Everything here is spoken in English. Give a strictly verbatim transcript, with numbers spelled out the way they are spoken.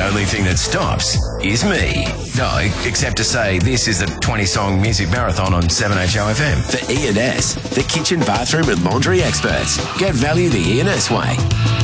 only thing that stops is me. No, except to say this is the twenty-song music marathon on seven H O F M. For E and S, the kitchen, bathroom and laundry experts. Get value the E and S way.